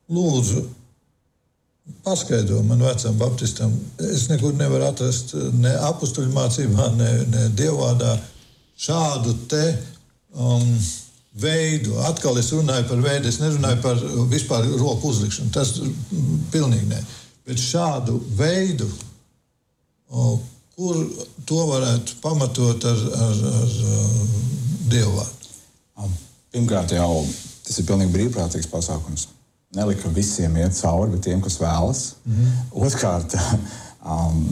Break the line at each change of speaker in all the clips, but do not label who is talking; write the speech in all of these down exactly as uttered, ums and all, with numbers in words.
lūdzu, paskaidro man vecam baptistam. Es nekur nevaru atrast ne apustuļu mācībā, ne, ne dievvārdā šādu te um, veidu. Atkal es runāju par veidu, es nerunāju par vispār roku uzlikšanu. Tas pilnīgi ne. Bet šādu veidu, o, kur to varētu pamatot ar, ar, ar dievvārdu.
Pirmkārt jau tas ir pilnīgi brīvprātīgs pasākums. Nelika visiem iet cauri, bet tiem, kas vēlas. Mm-hmm. Otrkārt, um,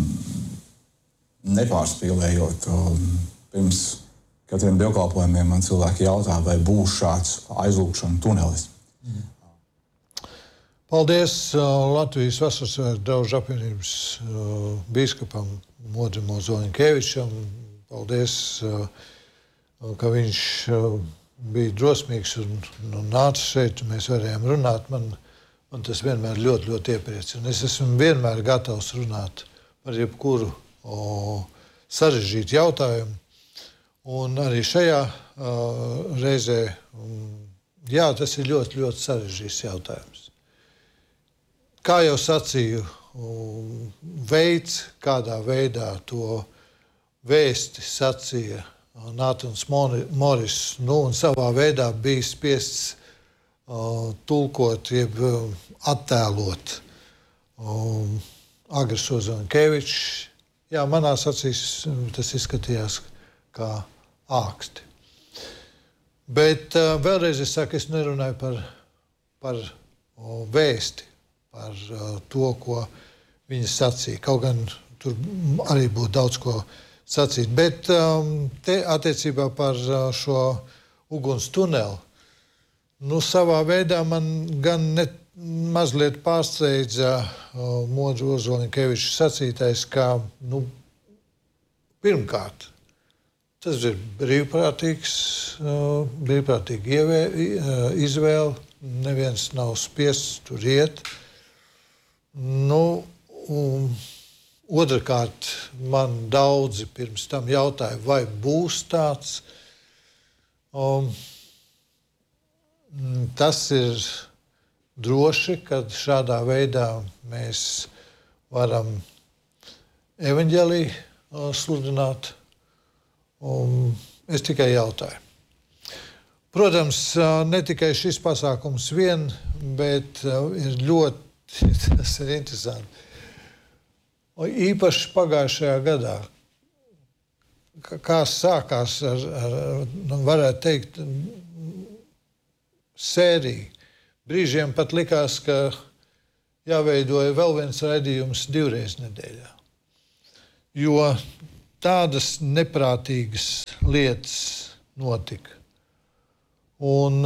nepārspīlējot, um, pirms katriem dievkalpojumiem man cilvēki jautā, vai būs šāds aizlūgšana tunelis. Mm-hmm.
Paldies uh, Latvijas Vasarsvētku draugu apvienības uh, bīskapam Modrim Ozoļņkevičam. Paldies, uh, ka viņš uh, bija drosmīgs un, un nāca šeit, un mēs varējām runāt. Man, man tas vienmēr ļoti, ļoti iepriecina. Es esmu vienmēr gatavs runāt par jebkuru o, sarežģītu jautājumu. Un arī šajā uh, reizē, um, jā, tas ir ļoti, ļoti sarežģīts jautājums. Kā jau sacīju, um, veids, kādā veidā to vēsti sacīja Nātans Moris, nu, un savā veidā bija spiests uh, tulkot, jeb uh, attēlot um, Agris Ozoļņkevičs. Jā, manās acīs tas izskatījās kā āksti. Bet uh, vēlreiz es saku, es nerunāju par, par uh, vēsti, par uh, to, ko viņi sacīja. Kaut gan tur arī būtu daudz ko sacīt. Bet um, te attiecībā par uh, šo uguns tuneli, nu, savā veidā man gan ne, mazliet pārsteidza uh, Modra Ozoļņkeviča sacītais, ka, nu, pirmkārt, tas ir brīvprātīgs, uh, brīvprātīgi ievē, uh, izvēle, neviens nav spiests tur iet. Nu, um, Otrakārt, man daudzi pirms tam jautāja, vai būs tāds. Um, tas ir droši, kad šādā veidā mēs varam evaņģēliju uh, sludināt. Um, es tikai jautāju. Protams, uh, ne tikai šis pasākums vien, bet uh, ir ļoti, tas ir interesanti. Īpaši pagājušajā gadā, kā sākās ar, ar, varētu teikt, sēriju. Brīžiem pat likās, ka jāveidoja vēl viens raidījums divreiz nedēļā. Jo tādas neprātīgas lietas notika. Un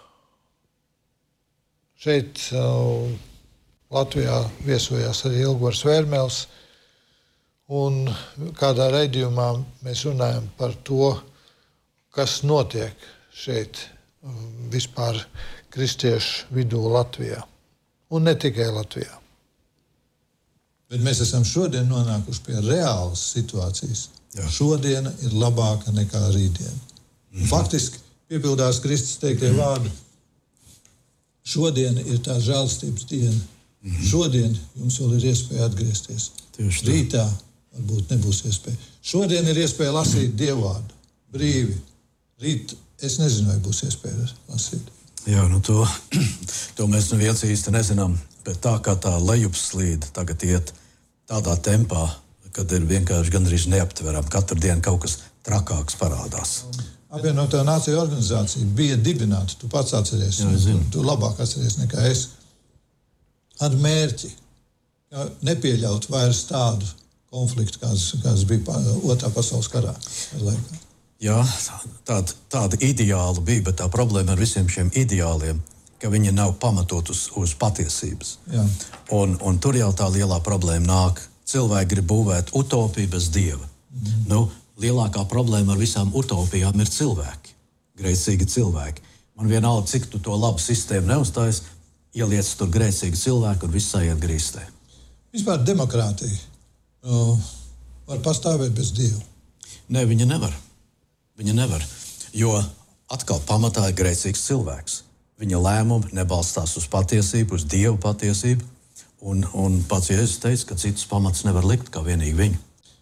šeit uh, Latvijā viesojās arī Ilgvars Vērmels, un kādā raidījumā mēs runājam par to, kas notiek šeit vispār kristiešu vidū Latvijā, un ne tikai Latvijā.
Bet mēs esam šodien nonākuši pie reālas situācijas. Jā. Šodiena ir labāka nekā rītdiena. Mm-hmm. Faktiski piepildās Kristus teiktie vārdi. Šodien ir tā žēlstības diena. Mm-hmm. Šodien jums vēl ir iespēja atgriezties. Tieši tā. Rītā varbūt nebūs iespēja. Šodien ir iespēja lasīt dievvārdu. Brīvi. Rīt es nezinu, vai būs iespēja lasīt.
Jā, nu to, to mēs nu viens īsti nezinām. Bet tā kā tā lejupslīde tagad iet tādā tempā, kad ir vienkārši gandrīz neaptveram. Katru dienu kaut kas trakāks parādās.
Apvienotā Nāciju organizācija bija dibināta. Tu pats atceries. Jā, tu, tu labāk atceries nekā es. Ar mērķi nepieļaut vairs tādu konfliktu, kāds, kāds bija otrā pasaules karā laikā.
Jā, tāda, tāda ideāla bija, bet tā problēma ar visiem šiem ideāliem, ka viņi nav pamatot uz, uz patiesības. Jā. Un, un tur jau tā lielā problēma nāk. Cilvēki grib būvēt utopiju bez dieva. Mm. Nu, lielākā problēma ar visām utopijām ir cilvēki, grēcīgi cilvēki. Man vienalga, cik tu to labu sistēmu neuzstājas, ieliec tur grēcīgi cilvēki un viss aiziet grīstē.
Vispār demokrātija uh, var pastāvēt bez dieva?
Nē, viņa nevar. Viņa nevar. Jo atkal pamatā ir grēcīgs cilvēks. viņa lēmumi nebalstās uz patiesību, uz Dievu patiesību. Un, un pats Jēzus teica, ka citus pamats nevar likt kā vienīgi viņu.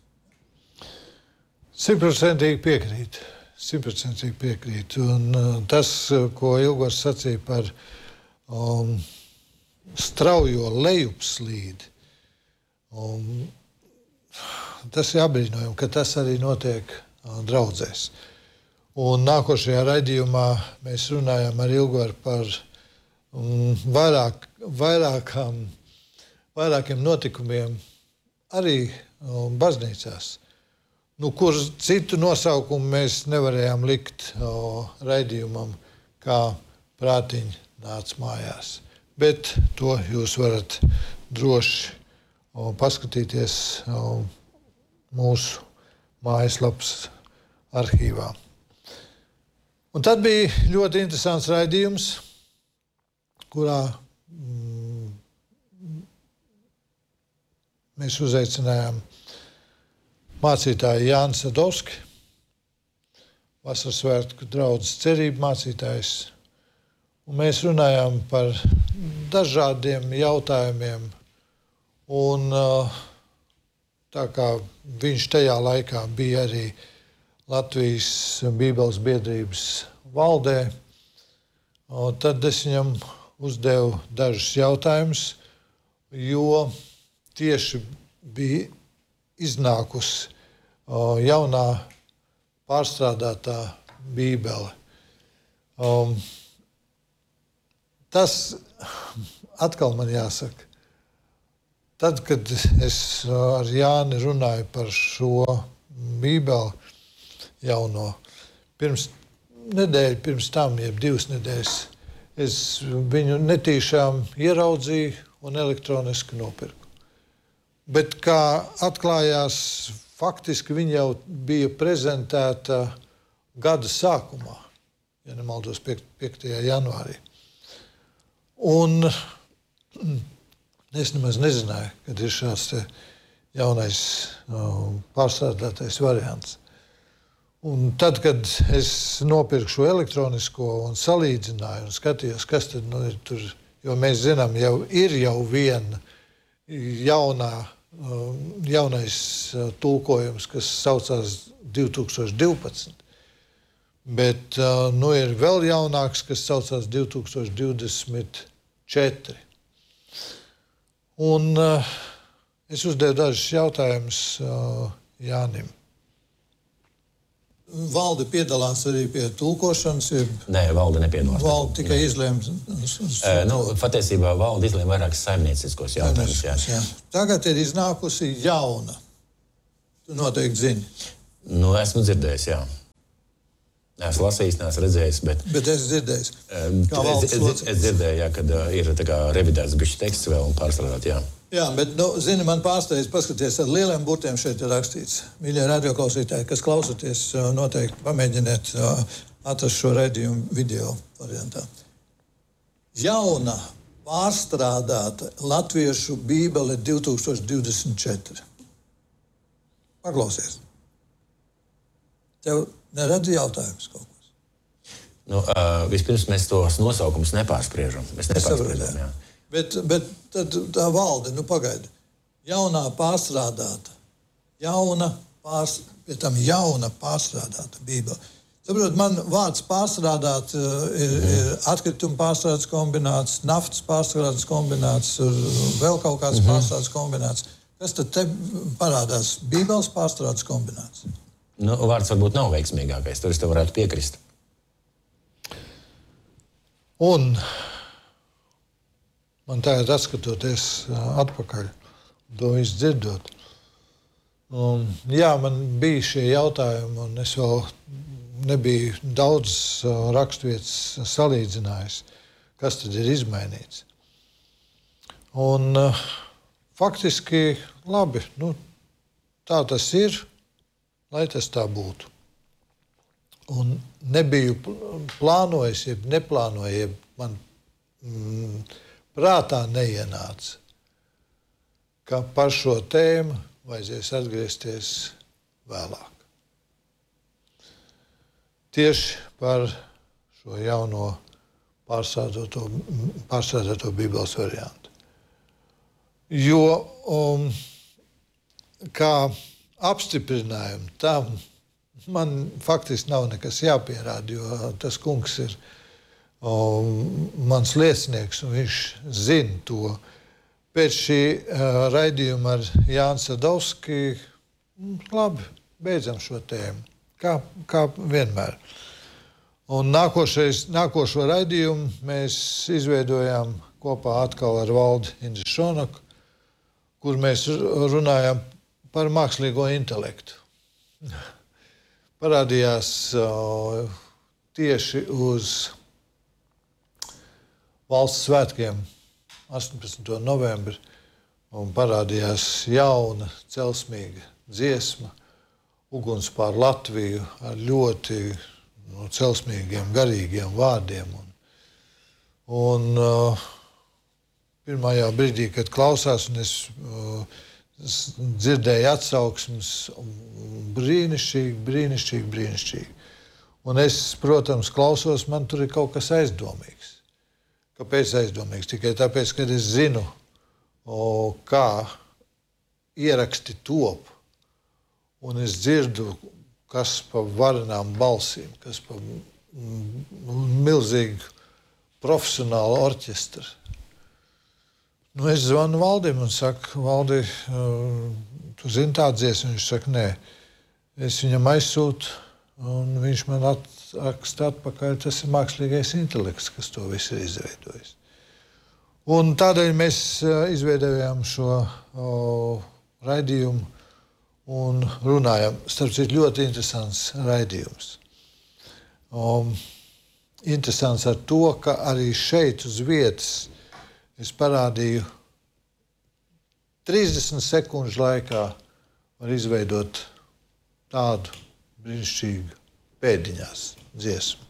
Simtprocentīgi piekrīt. Simtprocentīgi piekrīt. Un uh, tas, ko Ilgors sacīja par um, straujo lejupslīdi, um, tas ir apbrīnojami, ka tas arī notiek uh, draudzēs. Un nākošajā raidījumā mēs runājām ar Ilgoru par um, vairāk, vairākām, vairākiem notikumiem arī um, baznīcās. Nu, kur citu nosaukumu mēs nevarējām likt o, raidījumam, kā prātiņi nāc mājās. Bet to jūs varat droši o, paskatīties o, mūsu mājaslapas arhīvā. Un tad bija ļoti interesants raidījums, kurā mm, mēs uzaicinājām mācītāju Jāni Sadovski, Vasaras svētku draudzes cerību mācītājs. Un mēs runājām par dažādiem jautājumiem. Un tā kā viņš tajā laikā bija arī Latvijas Bībeles biedrības valdē, tad es viņam uzdevu dažus jautājumus, jo tieši bija iznākusi o, jaunā pārstrādātā Bībele. Um, tas atkal man jāsaka. Tad, kad es ar Jāni runāju par šo Bībeli jauno, pirms nedēļu pirms tam, jeb divas nedēļas, es viņu netīšām ieraudzīju un elektroniski nopirku. Bet kā atklājās, faktiski viņa jau bija prezentēta gada sākumā, ja nemaldos piektajā janvārī. Un es nemaz nezināju, kad ir šāds te jaunais pārstrādātais variants. Un tad, kad es nopirku šo elektronisko un salīdzināju un skatījos, kas tad nu ir tur, jo mēs zinām, jau ir jau viena jaunā jaunais tulkojums, kas saucās divi tūkstoši divpadsmit, bet nu ir vēl jaunāks, kas saucās divi tūkstoši divdesmit četri. Un es uzdevu dažus jautājumus Jānim. Valde piedalās arī pie tulkošanas? Jeb...
Nē, valde nepiedalās.
Valde tikai izlēma?
Uh, nu, patiesībā valde izlēma vairākas saimnieciskos jautājumus. Jā.
Jā. Tagad ir iznākusi jauna. Tu noteikti zini.
Nu, esmu dzirdējis, jā. Esmu lasījis, neesmu redzējis, bet...
Bet es dzirdējis.
Kā valdes loceklis. Es, es dzirdēju, jā, kad uh, ir tā kā revidēts bišķi teksts vēl un pārstrādāt, jā.
Jā, bet, nu, zini, man pārsteidz paskaties, ar lieliem burtiem šeit ir rakstīts. Mīļie radioklausītāji, kas klausoties, noteikti pamēģiniet atrast šo raidījumu video variantā. Jauna, pārstrādāta latviešu Bībele divi tūkstoši divdesmit četri. Paklausies. Tev neredz jautājums kaut kas?
Nu, uh, vispirms mēs tos nosaukumus nepārspriežam. Mēs nepārspriežam, jā.
Bet, bet tad tā valde, nu pagaidi, jaunā pārstrādāta, jauna, pārs, pie tam jauna pārstrādāta Bībele. Saprot, man vārds pārstrādāt ir, ir atkrituma pārstrādes kombināts, naftas pārstrādes kombināts, vēl kaut kāds mm-hmm. pārstrādes kombināts. Kas tad te parādās? Bībeles pārstrādes kombināts?
Nu, vārds varbūt nav veiksmīgākais, tur es tev varētu piekrist.
Un... Man tagad atskatoties atpakaļ, to visu dzirdot. Un, jā, man bija šie jautājumi, un es vēl nebiju daudz raksturvietas salīdzinājis, kas tad ir izmainīts. Un faktiski labi, nu, tā tas ir, lai tas tā būtu. Un nebiju plānojis, jeb neplānoju, jeb man... Mm, prātā neienāca, ka par šo tēmu vajadzēs atgriezties vēlāk. Tieši par šo jauno pārstrādāto, pārstrādāto Bībeles variantu. Jo um, kā apstiprinājumu tam man faktiski nav nekas jāpierāda, jo tas kungs ir um, mans liecinieks un viņš zina to. Pēc šī uh, raidījuma ar Jānu Sadovski, labi, beidzam šo tēmu, kā, kā vienmēr. Un nākošais, nākošo raidījumu mēs izveidojām kopā atkal ar Valdi Indrišonaku, kur mēs runājām par mākslīgo intelektu. Parādījās uh, tieši uz valsts svētkiem astoņpadsmitā novembrī un parādījās jauna, celsmīga dziesma Uguns pār Latviju ar ļoti nu, celsmīgiem, garīgiem vārdiem. Un, un uh, pirmajā brīdī, kad klausās, un es uh, dzirdēju atsauksmes, brīnišķīgi, brīnišķīgi, brīnišķīgi. Un es, protams, klausos, man tur ir kaut kas aizdomīgs. Kāpēc aizdomīgs? Tikai tāpēc, ka es zinu, o, kā ieraksti top, un es dzirdu, kas pa varenām balsīm, kas pa milzīgu profesionālu orķestru. Nu, es zvanu Valdim un saku, Valdi, tu zini tādu dziesmu? Viņš saka, nē. Es viņam aizsūtu, un viņš man atraksta atpakaļ, tas ir mākslīgais intelekts, kas to visu ir izveidojis. Un tādēļ mēs izveidojām šo o, raidījumu un runājam. Starp citu, ļoti interesants raidījums. O, interesants ar to, ka arī šeit uz vietas es parādīju trīsdesmit sekundžu laikā var izveidot tādu brīnišķīgu pēdiņās dziesmu.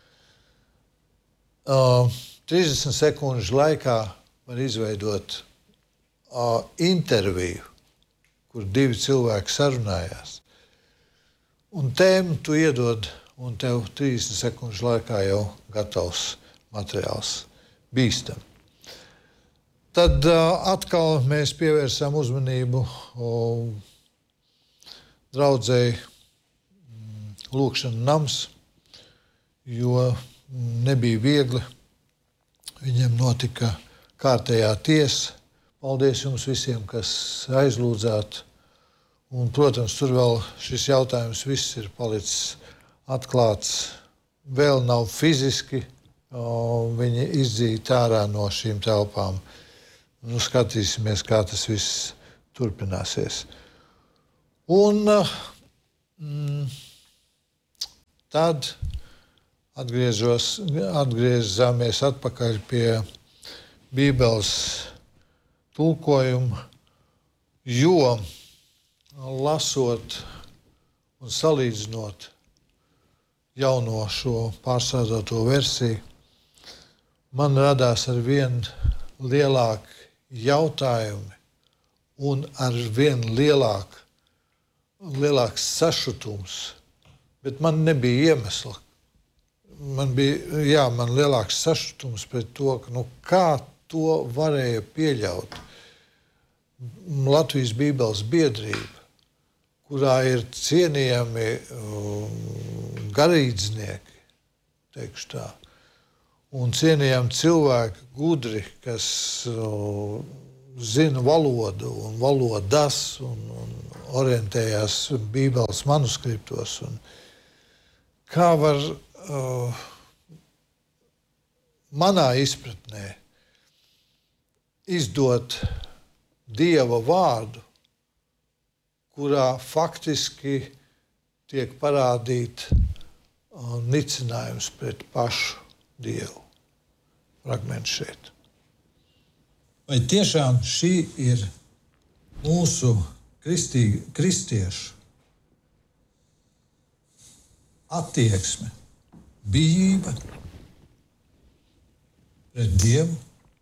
Uh, trīsdesmit sekundžu laikā var izveidot uh, interviju, kur divi cilvēki sarunājās. Un tēmu tu iedod, un tev trīsdesmit sekundžu laikā jau gatavs materiāls bīstam. Tad uh, atkal mēs pievērsām uzmanību uh, draudzei mm, Lūkšana nams, jo nebija viegli. Viņiem notika kārtējā tiesa. Paldies jums visiem, kas aizlūdzāt. Un, protams, tur vēl šis jautājums viss ir palicis atklāts. Vēl nav fiziski uh, viņi izdzīti ārā no šīm telpām. Nu, skatīsimies, kā tas viss turpināsies. Un mm, tad atgriežos, atgriezāmies atpakaļ pie Bībeles tulkojuma, jo lasot un salīdzinot jauno šo pārstrādāto versiju, man radās ar vien lielāku jautājumi un ar vien lielāk, lielāks sašutums, bet man nebija iemesla. Man bija, jā, man lielāks sašutums pret to, ka, nu, kā to varēja pieļaut Latvijas Bībeles biedrība, kurā ir cienījami um, garīdznieki, teikšu tā, un cienījami cilvēki, gudri, kas uh, zina valodu un valodas un, un orientējās Bībeles manuskriptos. Un kā var uh, manā izpratnē izdot Dieva vārdu, kurā faktiski tiek parādīt uh, nicinājums pret pašu Dievu. Fragments šeit.
Vai tiešām šī ir mūsu kristīgi, kristiešu attieksme, bijība pret Dievu?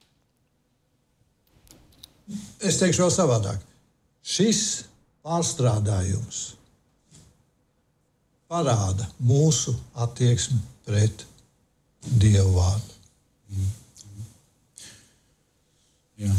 Es teikšu vēl savādāk. Šis pārstrādājums parāda mūsu attieksmi pret Dievu vārdu.
Jā.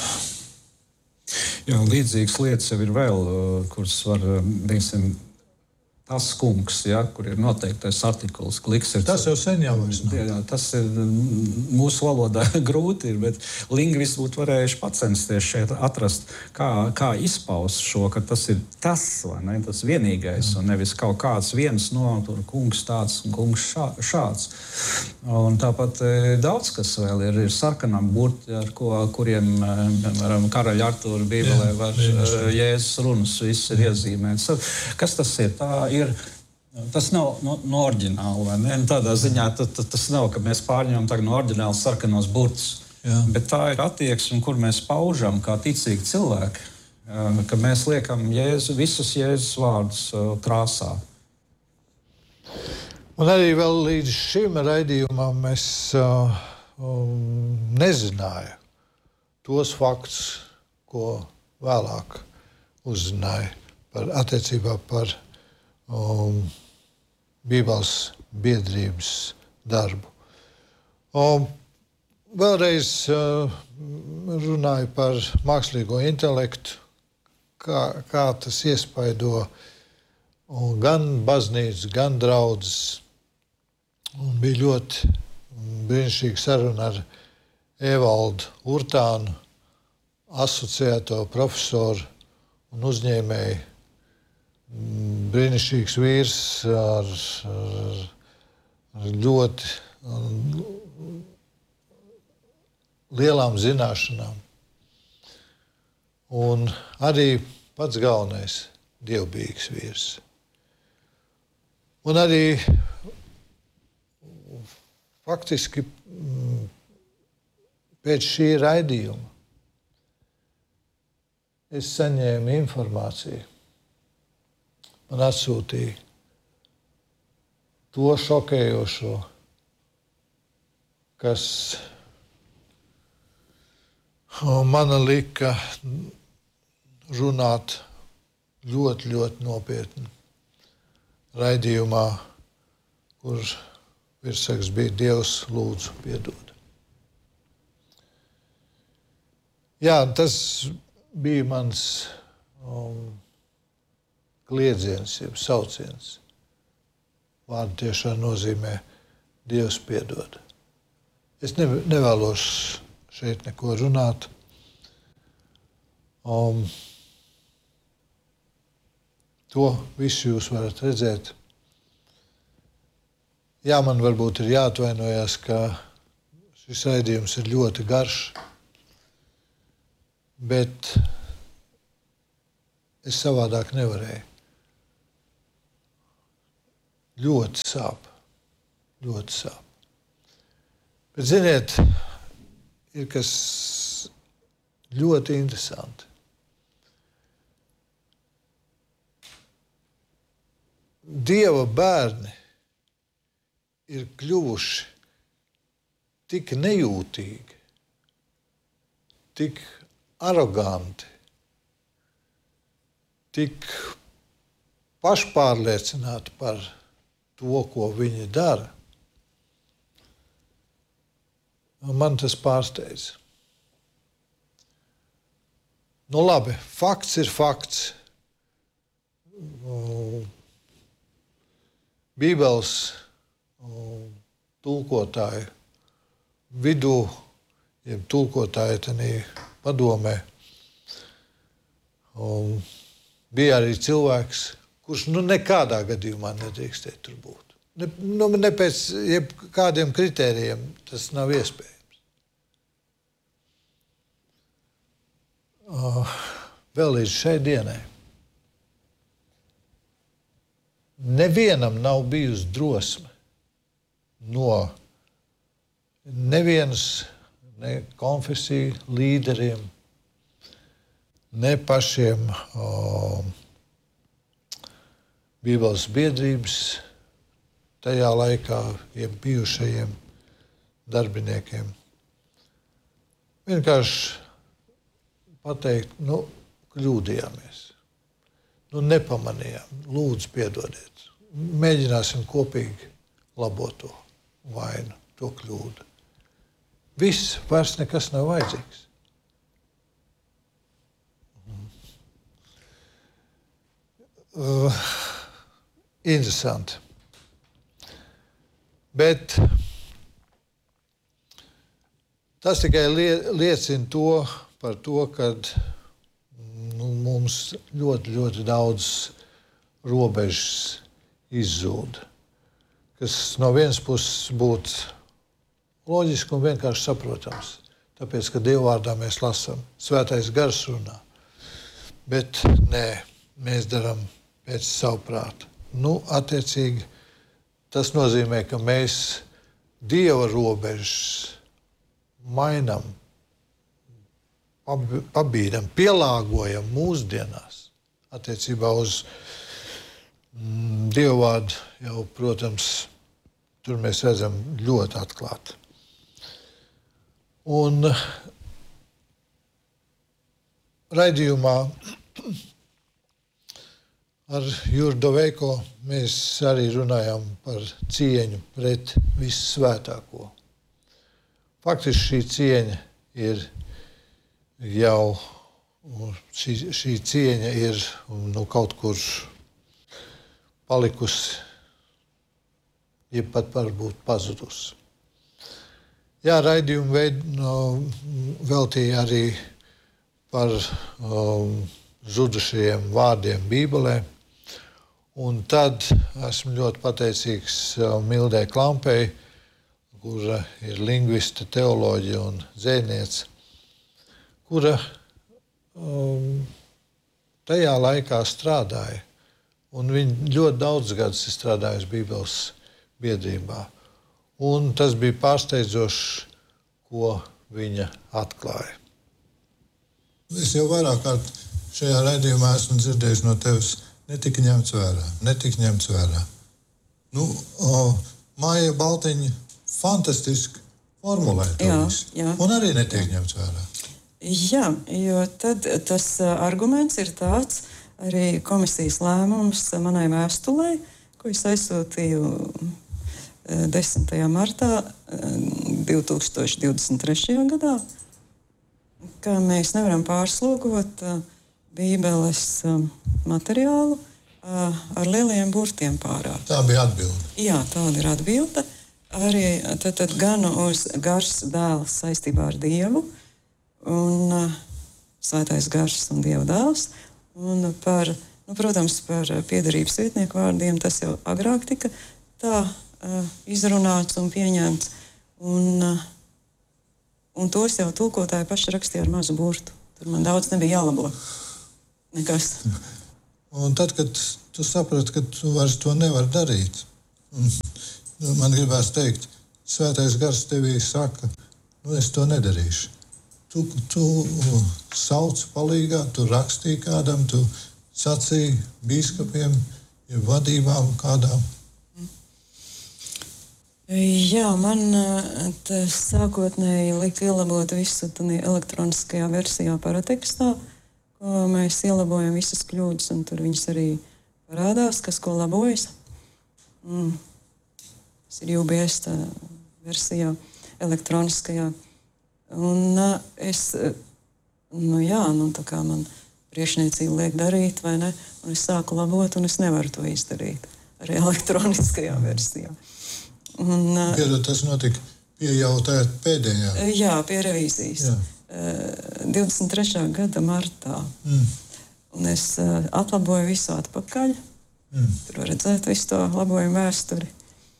Jā, līdzīgas lietas jau ir vēl, kuras var, teiksim, tas kungs, ja, kur ir noteiktais artikuls, kliks ir...
Tas jau sen jau vairs nav.
Jā, tas ir mūsu valodā grūti, ir, bet lingvisti būtu varējuši pacensties šeit atrast, kā, kā izpaust šo, ka tas ir tas, vai ne, tas vienīgais, un nevis kaut kāds viens no, tur kungs tāds un kungs šā, šāds. Un tāpat daudz, kas vēl ir, ir sarkanām burti, ar ko, kuriem, piemēram, Karaļa Artūra Bībelē var Jēzus runas, viss ir iezīmēts. Kas tas ir? Tā ir Ir, tas nav no, no oriģināla, vai ne? Tādā ziņā t, t, tas nav, ka mēs pārņemam tagad no oriģināla sarkanos burtus. Jā. Bet tā ir attieksme, kur mēs paužam kā ticīgi cilvēki, ka mēs liekam Jēzu, visus Jēzus vārdus krāsā.
Un arī vēl līdz šim raidījumam es uh, um, nezināju tos faktus, ko vēlāk uzzināju par attiecībā par Um, Bībeles biedrības darbu. Um, vēlreiz uh, runāju par mākslīgo intelektu, kā, kā tas iespaido um, gan baznīcu, gan draudzes. Un bija ļoti brīnišķīga saruna ar Evaldu Urtānu, asociēto profesoru un uzņēmēju. Brīnišķīgs vīrs ar, ar, ar ļoti ar lielām zināšanām. Un arī pats galvenais dievbijīgs vīrs. Un arī faktiski pēc šī raidījuma es saņēmu informāciju. Man atsūtīja to šokējošo, kas man lika runāt ļoti, ļoti nopietni raidījumā, kur virsraksts bija Dievs lūdzu piedod. Jā, tas bija mans um, kliedziens, jeb sauciens. Vārdu tiešām nozīmē Dievs piedod. Es ne, nevēlos šeit neko runāt. Um, to visu jūs varat redzēt. Jā, man varbūt ir jāatvainojās, ka šis raidījums ir ļoti garš, bet es savādāk nevarēju. Ļoti sāp. Ļoti sāp. Bet, ziniet, ir kas ļoti interesanti. Dieva bērni ir kļuvuši tik nejūtīgi, tik aroganti, tik pašpārliecināti par to, ko viņi dara. Man tas pārsteidz. Nu labi, fakts ir fakts. Bībeles tulkotāju vidū, jeb tulkotāju tenī padomē, bija arī cilvēks, kurš nu nekādā gadījumā nedrīkstēja tur būt. Ne, nu, ne pēc kādiem kritērijiem tas nav iespējams. Uh, vēl līdz šai dienai nevienam nav bijusi drosme no nevienas ne konfesiju līderiem, ne pašiem uh, Bībeles biedrības tajā laikā, jeb bijušajiem darbiniekiem. Vienkārši pateikt, nu, kļūdījāmies. Nu, nepamanījām. Lūdzu, piedodiet. Mēģināsim kopīgi labot to vainu, to kļūdu. viss, vairs nekas nav vajadzīgs. Uh, interesanti. Bet tas tikai liecina to par to, ka nu, mums ļoti, ļoti daudz robežas izzūd. Kas no vienas puses būtu loģiski un vienkārši saprotams. Tāpēc, ka Dievvvārdā mēs lasām, Svētais Gars runā. Bet nē, mēs darām pēc savu prātu. Nu, attiecīgi, tas nozīmē, ka mēs Dieva robežas mainām, pabīdam, pielāgojam mūsdienās. Attiecībā uz mm, Dievvvārdu jau, protams, tur mēs redzam ļoti atklāti. Un raidījumā ar Juru Doveiko mēs arī runājām par cieņu pret vissvētāko. Faktiski šī cieņa ir jau, šī, šī cieņa ir nu, kaut kur palikusi, jeb pat varbūt pazudusi. Jā, raidījumu veid, no, veltīja arī par um, zudušajiem vārdiem Bībelē. Un tad esmu ļoti pateicīgs Mildei Klampei, kura ir lingviste, teoloģija un dzejniece, kura um, tajā laikā strādāja. Un viņa ļoti daudz gadus ir strādājusi Bībeles biedrībā. Un tas bija pārsteidzoši, ko viņa atklāja.
Es jau vairāk kārt šajā raidījumā esmu dzirdējis no tevis, netika ņemts vērā, netika ņemts vērā. Nu, o, Maija Baltiņa fantastiski formulē to visu, un arī netiek ņemts vērā.
Jā, jo tad tas arguments ir tāds, arī komisijas lēmums manai vēstulē, ko es aizsūtīju desmitajā martā divi tūkstoši divdesmit trešajā gadā, ka mēs nevaram pārslogot Bībeles materiālu ar lieliem burtiem pārāk.
Tā bija atbilde.
Jā, tāda ir atbilde. Arī tad, tad gan uz Gars dēls saistībā ar Dievu, un uh, Svētais Gars un Dieva dēls, un par, nu, protams, par piederības vietnieku vārdiem tas jau agrāk tika tā uh, izrunāts un pieņemts, un, uh, un tos jau tulkotāji paši rakstīja ar mazu burtu. Tur man daudz nebija jālabo. Nekas.
Un tad, kad tu saprati, ka tu vairs to nevari darīt, man gribās teikt, Svētais Gars tevī saka, nu es to nedarīšu. Tu, tu sauc palīgā, tu rakstīji kādam, tu sacīji bīskapiem, ja vadībām kādām.
Jā, man tas sākotnēji lika ielabot visu elektroniskajā versijā paratekstā, ko mēs ielabojam visas kļūdas, un tur viņas arī parādās, kas ko labojas. Mm. Tas ir U B S versijā, elektroniskajā. Un uh, es, nu jā, nu tā kā man priekšniecība liek darīt, vai ne, un es sāku labot, un es nevaru to izdarīt arī elektroniskajā versijā. Un, uh,
Piedod, tas notika pie jau tā pēdējā?
Jā, pie revīzijas. Jā. divdesmit trešā gada martā. Mm. Un es uh, atlaboju visu atpakaļ. Mm. Tur var redzēt visu to labojumu vēsturi.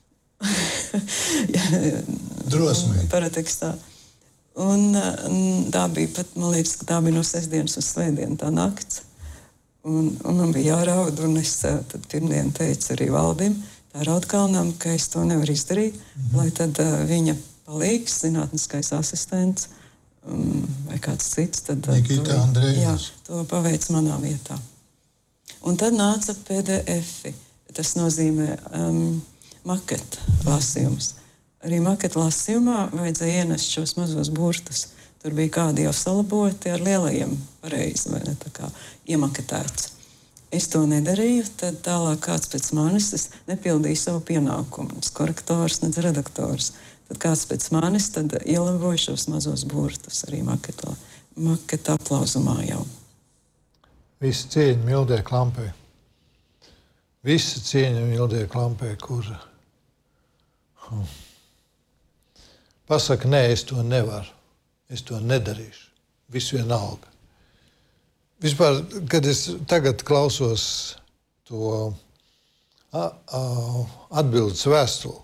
Drosmīgi.
Paratekstā. Un uh, tā bija pat, man liekas, ka tā bija no sestdienas uz svētdienu tā nakts. Un, un man bija jāraud, un es uh, tad pirmdien teicu arī Valdim, tā Raudkalnam, ka es to nevaru izdarīt, mm. lai tad uh, viņa palīgs, zinātniskais asistents, Um, vai kāds cits, tad
Nikita Andrejevs.
Jā, to paveic manā vietā. Un tad nāca P D F. Tas nozīmē um, maketa lasījums. Arī maketa lasījumā vajadzēja ienest šos mazos burtus. Tur bija kādi jau salaboti ar lielajiem pareizi, vai ne, tā kā iemaketēts. Es to nedarīju, tad tālāk kāds pēc manis es nepildīju savu pienākumu. Es korektors, nedz redaktors. tad kāds pēc manis tad ielavoja šos mazos burtus arī maketā, maketa aplauzumā jau.
Visi cieņa Mildē Klampē. Visi cieņa Mildē Klampē, kur hm. pasaka, nē, es to nevaru, es to nedarīšu, viss vienalga. Vispār, kad es tagad klausos to a, a, atbildes vēstuli,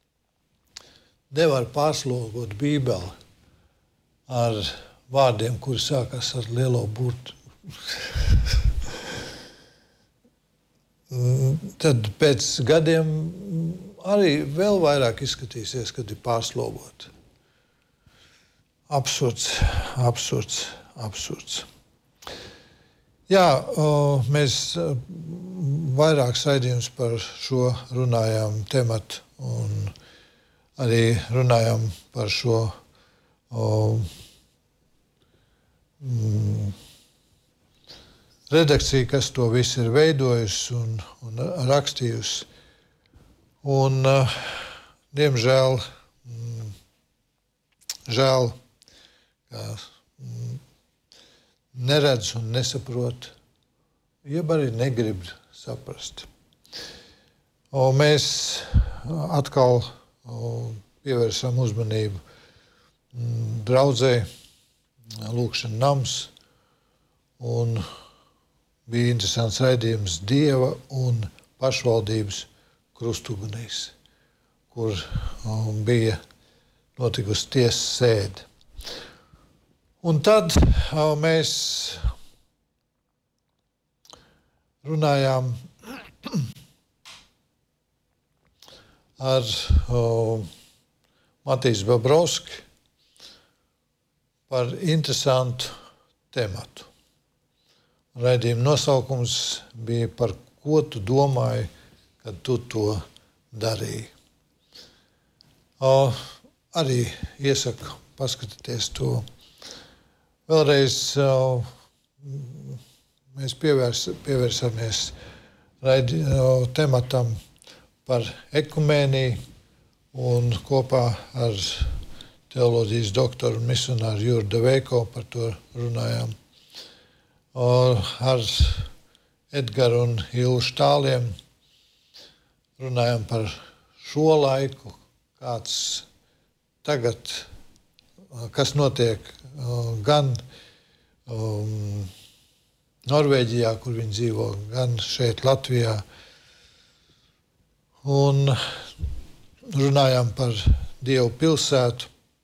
nevar pārslogot Bībeli ar vārdiem, kuri sākas ar lielo burtu. Tad pēc gadiem arī vēl vairāk izskatīsies, kad ir pārslogoti. Absurds, absurds, absurds. Jā, mēs vairāk raidījumus par šo runājām tematu un arī runājām par šo o, mm, redakciju, kas to visu ir veidojusi un, un rakstījusi. Un, uh, diemžēl, mm, žēl, ka mm, neredz un nesaprot, jeb arī negrib saprast. O, mēs atkal o, pievērsām uzmanību mm, draudzei, lūkšana nams, un bija interesants raidījums Dieva un pašvaldības krustugunīs, kur um, bija notikusi tiesas sēde. Un tad um, mēs runājām ar um, Matīs Babrovski par interesantu tematu. Raidījuma nosaukums bija Par ko tu domāji, kad tu to darīji. O, arī iesaku paskatīties to. Vēlreiz o, mēs pievērs, pievērsāmies raidi, o, tematam par ekumēniju un kopā ar teoloģijas doktoru misionāru Juru Deveiko par to runājām. O, ar Edgaru un Ilvu Štāliem runājam par šo laiku, kāds tagad, kas notiek gan um, Norvēģijā, kur viņi dzīvo, gan šeit Latvijā. Un runājam par Dievu pilsētu.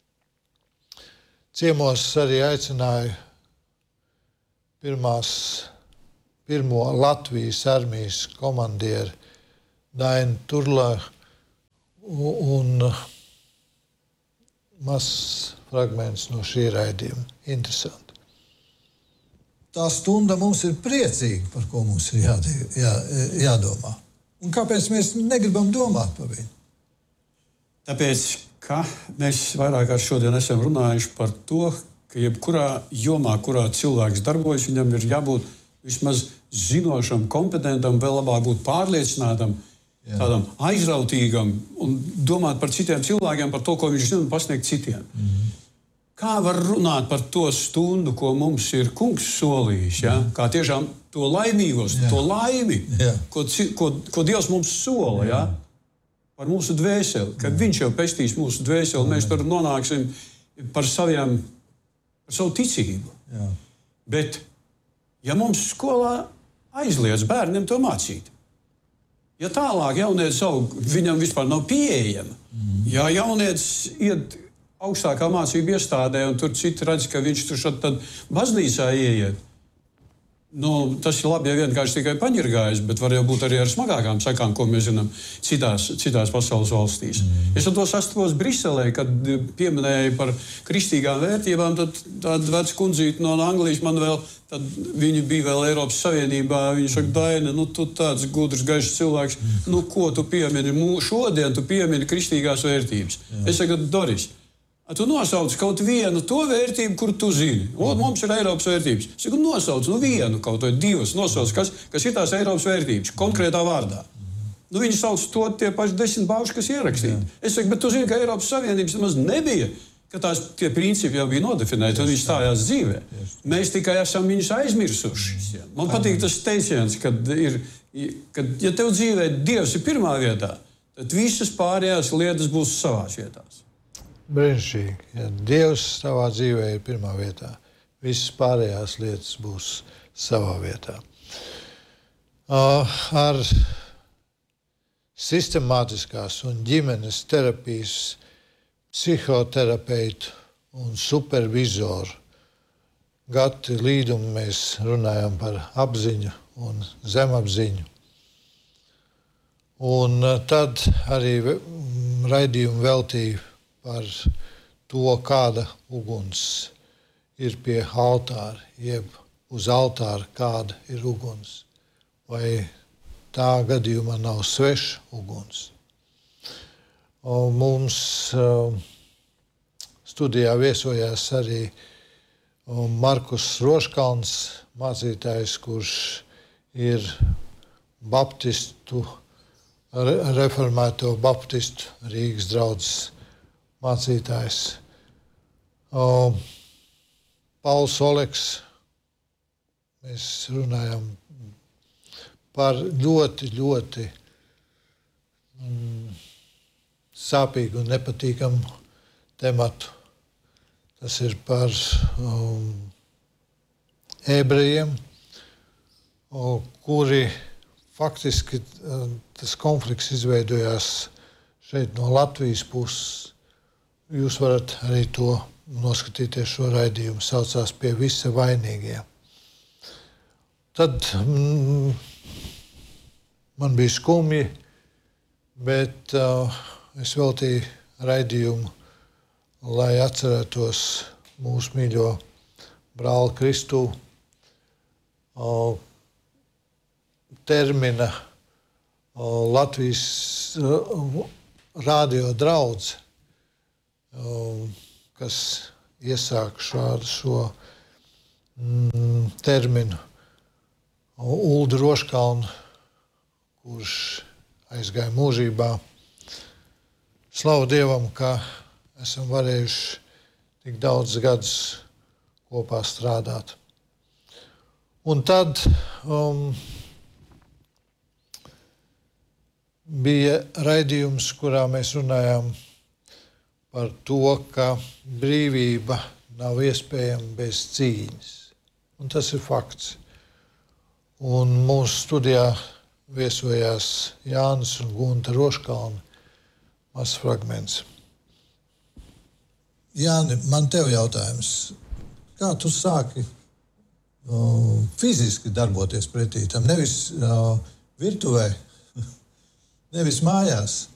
Ciemos arī aicināju pirmās, pirmo Latvijas armijas komandieri Dainu Turlā un mazs fragments no šī raidījuma. Interesanti.
Tā stunda mums ir priecīga, par ko mums ir jā, jā, jādomā. Un kāpēc mēs negribam domāt par viņu?
Tāpēc, ka mēs vairāk kā šodien esam runājuši par to, ka jebkurā jomā, kurā cilvēks darbojas, viņam ir jābūt vismaz zinošam, kompetentam, vēl labāk būt pārliecinātam, jā. Tādam aizrautīgam un domāt par citiem cilvēkiem, par to, ko viņš zina un pasniegt citiem. Mm-hmm. Kā var runāt par to stundu, ko mums ir kungs solījis, ja? Kā tiešām to laimīgos, jā. To laimi, jā. Ko, ko, ko Dievs mums sola, ja? Par mūsu dvēseli, kad jā. Viņš jau pestīs mūsu dvēseli, jā. Mēs tur nonāksim par saviem, par savu ticību. Jā. Bet, ja mums skolā aizliedz bērniem to mācīt, ja tālāk jaunietis aug, viņam vispār nav pieejama, mm. ja jaunietis iet augstākā mācību iestādē, un tur citi redz, ka viņš tur šad tad baznīcā ieiet. Nu, tas ir labi, ja vienkārši tikai paņirgājas, bet var jau būt arī ar smagākām sakām, ko mēs zinām citās, citās pasaules valstīs. Mm. Es ar to sastapos Briselē, kad pieminēja par kristīgām vērtībām, tad tāda veca kundzīte no Anglijas man vēl, tad viņi bija vēl Eiropas Savienībā, viņi saka, Daina, nu tu tāds gudrs, gaišs cilvēks, mm. nu ko tu piemini, šodien tu piemini kristīgās vērtības. Jā. Es saku, Doris, tu nosauc kaut vienu to vērtību, kuru tu zini. O, mums ir Eiropas vērtības. Es nosauc nu vienu, kaut vai divas nosauc, kas, kas ir tās Eiropas vērtības, konkrētā vārdā. Nu, viņi sauc to tie paši desmit bauši, kas ierakstīti. Jā. Es saku, bet tu zini, ka Eiropas Savienības nemaz nebija, ka tās tie principi jau bija nodefinēti, un viņi stājās dzīvē. Mēs tikai esam viņus aizmirsuši. Man patīk tas teiciens, kad ir, kad, ja tev dzīvē Dievs ir pirmā vietā, tad visas pārējās lietas būs savās vietās.
Brīnišķīgi. Ja Dievs savā dzīvē ir pirmā vietā, visas pārējās lietas būs savā vietā. Uh, ar sistemātiskās un ģimenes terapijas psihoterapeitu un supervizoru Gati Līdumu mēs runājam par apziņu un zemapziņu. Un tad arī raidījumu veltīju par to, kāda uguns ir pie altāra, jeb uz altāra kāda ir uguns. Vai tā gadījumā nav sveša uguns. Un mums uh, studijā viesojās arī uh, Markus Roškalns, mācītājs, kurš ir baptistu, re, reformēto baptistu Rīgas draudzes mācītājs. Uh, Pauls Oleks, mēs runājam par ļoti, ļoti mm, sāpīgu un nepatīkamu tematu. Tas ir par um, ebrejiem, um, kuri faktiski um, tas konflikts izveidojās šeit no Latvijas puses. Jūs varat arī to noskatīties šo raidījumu, saucās Pie visa vainīgie. Tad mm, man bija skumji, bet uh, es veltīju raidījumu, lai atcerētos mūsu mīļo brāli Kristu uh, termina uh, Latvijas uh, radio draudze, uh, kas iesāk šādu šo mm, terminu. Uldu Roškalnu, kurš aizgāja mūžībā. Slavu Dievam, ka esam varējuši tik daudz gadus kopā strādāt. Un tad um, bija raidījums, kurā mēs runājām par to, ka brīvība nav iespējama bez cīņas. Un tas ir fakts. Un mūsu studijā viesojās Jānis un Gunta Roškalni. Mazs fragments.
Jāni, man tev jautājums. Kā tu sāki uh, fiziski darboties pretī tam? Nevis uh, virtuvē, nevis mājās,